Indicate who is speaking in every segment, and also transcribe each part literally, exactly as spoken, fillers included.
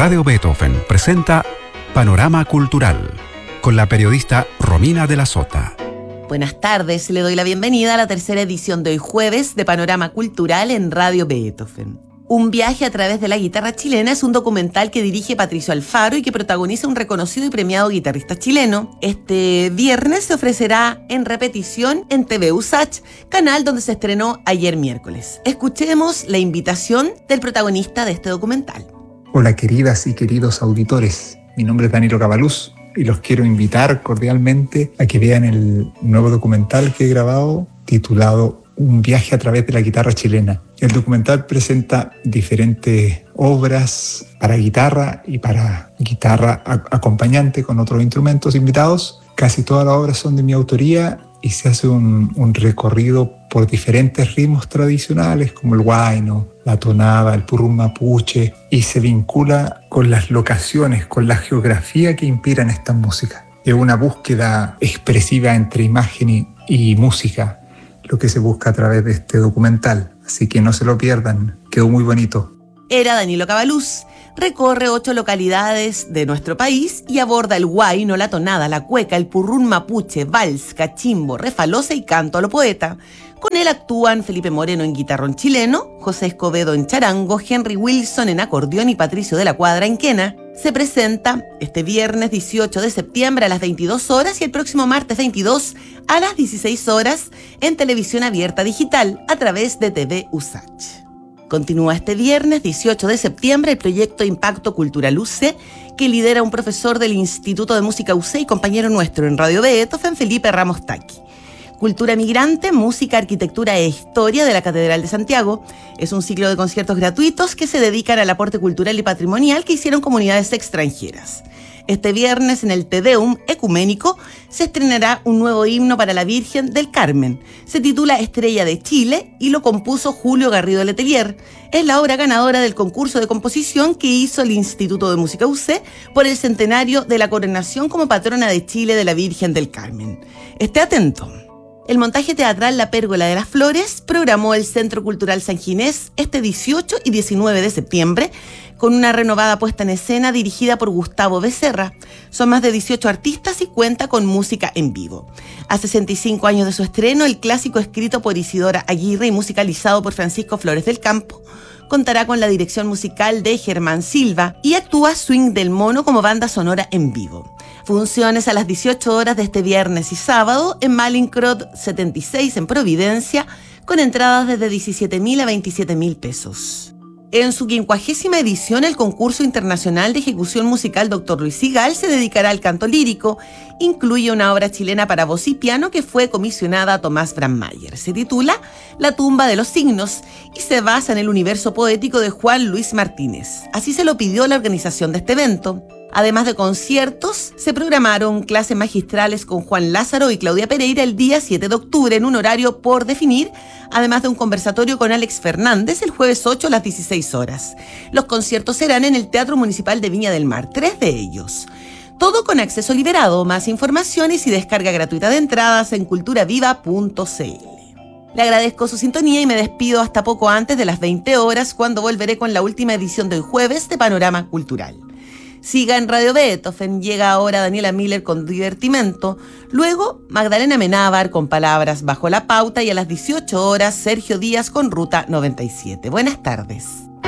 Speaker 1: Radio Beethoven presenta Panorama Cultural con la periodista Romina de la Sota.
Speaker 2: Buenas tardes, le doy la bienvenida a la tercera edición de hoy jueves de Panorama Cultural en Radio Beethoven. Un viaje a través de la guitarra chilena es un documental que dirige Patricio Alfaro y que protagoniza un reconocido y premiado guitarrista chileno. Este viernes se ofrecerá en repetición en T V USACH, canal donde se estrenó ayer miércoles. Escuchemos la invitación del protagonista de este documental.
Speaker 3: Hola queridas y queridos auditores, mi nombre es Danilo Cabaluz y los quiero invitar cordialmente a que vean el nuevo documental que he grabado titulado Un viaje a través de la guitarra chilena. El documental presenta diferentes obras para guitarra y para guitarra acompañante con otros instrumentos invitados. Casi todas las obras son de mi autoría y se hace un, un recorrido por diferentes ritmos tradicionales como el huayno, la tonada, el purrún mapuche, y se vincula con las locaciones, con la geografía que inspiran estas músicas. Es una búsqueda expresiva entre imagen y, y música, lo que se busca a través de este documental. Así que no se lo pierdan, quedó muy bonito.
Speaker 2: Era Danilo Cabaluz. Recorre ocho localidades de nuestro país y aborda el huayno, la tonada, la cueca, el purrún mapuche, vals, cachimbo, refalosa y canto a lo poeta. Con él actúan Felipe Moreno en guitarrón chileno, José Escobedo en charango, Henry Wilson en acordeón y Patricio de la Cuadra en quena. Se presenta este viernes dieciocho de septiembre a las veintidós horas y el próximo martes veintidós a las dieciséis horas en televisión abierta digital a través de T V USACH. Continúa este viernes dieciocho de septiembre el proyecto Impacto Cultural U C, que lidera un profesor del Instituto de Música U C y compañero nuestro en Radio Beethoven, Felipe Ramos Taqui. Cultura Migrante, Música, Arquitectura e Historia de la Catedral de Santiago. Es un ciclo de conciertos gratuitos que se dedican al aporte cultural y patrimonial que hicieron comunidades extranjeras. Este viernes en el Te Deum Ecuménico se estrenará un nuevo himno para la Virgen del Carmen. Se titula Estrella de Chile y lo compuso Julio Garrido Letelier. Es la obra ganadora del concurso de composición que hizo el Instituto de Música U C por el centenario de la coronación como patrona de Chile de la Virgen del Carmen. Esté atento. El montaje teatral La Pérgola de las Flores programó el Centro Cultural San Ginés este dieciocho y diecinueve de septiembre con una renovada puesta en escena dirigida por Gustavo Becerra. Son más de dieciocho artistas y cuenta con música en vivo. A sesenta y cinco años de su estreno, el clásico escrito por Isidora Aguirre y musicalizado por Francisco Flores del Campo contará con la dirección musical de Germán Silva y actúa Swing del Mono como banda sonora en vivo. Funciones a las dieciocho horas de este viernes y sábado en Malincrot setenta y seis en Providencia, con entradas desde diecisiete mil a veintisiete mil pesos. En su quincuagésima edición, el concurso internacional de ejecución musical doctor Luis Sigal se dedicará al canto lírico. Incluye una obra chilena para voz y piano que fue comisionada a Tomás Brandmeier. Se titula La tumba de los signos y se basa en el universo poético de Juan Luis Martínez. Así se lo pidió la organización de este evento. Además de conciertos, se programaron clases magistrales con Juan Lázaro y Claudia Pereira el día siete de octubre en un horario por definir, además de un conversatorio con Alex Fernández el jueves ocho a las dieciséis horas. Los conciertos serán en el Teatro Municipal de Viña del Mar, tres de ellos. Todo con acceso liberado. Más informaciones y descarga gratuita de entradas en cultura viva punto c l. Le agradezco su sintonía y me despido hasta poco antes de las veinte horas, cuando volveré con la última edición del jueves de Panorama Cultural. Siga en Radio Beethoven, llega ahora Daniela Miller con Divertimento, luego Magdalena Menábar con Palabras bajo la pauta y a las dieciocho horas Sergio Díaz con Ruta noventa y siete. Buenas tardes.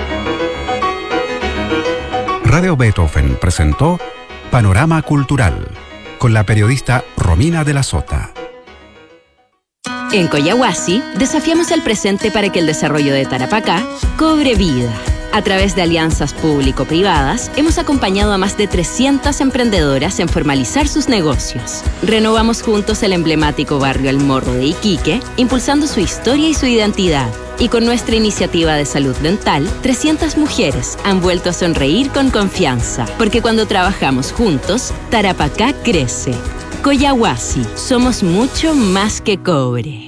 Speaker 1: Radio Beethoven presentó Panorama Cultural con la periodista Romina de la Sota.
Speaker 4: En Collahuasi desafiamos el presente para que el desarrollo de Tarapacá cobre vida. A través de alianzas público-privadas, hemos acompañado a más de trescientas emprendedoras en formalizar sus negocios. Renovamos juntos el emblemático barrio El Morro de Iquique, impulsando su historia y su identidad. Y con nuestra iniciativa de salud dental, trescientas mujeres han vuelto a sonreír con confianza. Porque cuando trabajamos juntos, Tarapacá crece. Collahuasi, somos mucho más que cobre.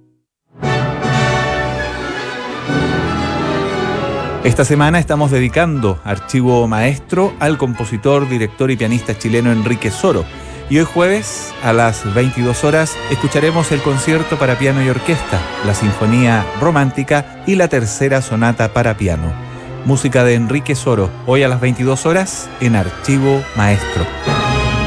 Speaker 5: Esta semana estamos dedicando Archivo Maestro al compositor, director y pianista chileno Enrique Soro. Y hoy jueves, a las veintidós horas, escucharemos el concierto para piano y orquesta, la Sinfonía Romántica y la tercera sonata para piano. música de Enrique Soro, hoy a las veintidós horas en Archivo Maestro.